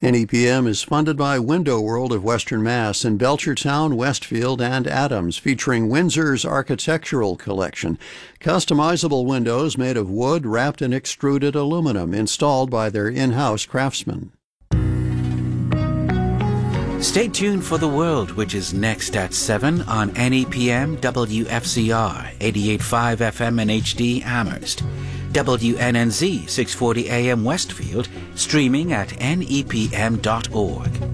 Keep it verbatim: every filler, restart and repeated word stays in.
N E P M is funded by Window World of Western Mass in Belchertown, Westfield, and Adams, featuring Windsor's architectural collection. Customizable windows made of wood wrapped in extruded aluminum, installed by their in-house craftsmen. Stay tuned for The World, which is next at seven on N E P M W F C R, eighty-eight point five F M and H D Amherst. W N N Z six forty A M Westfield, streaming at N E P M dot org.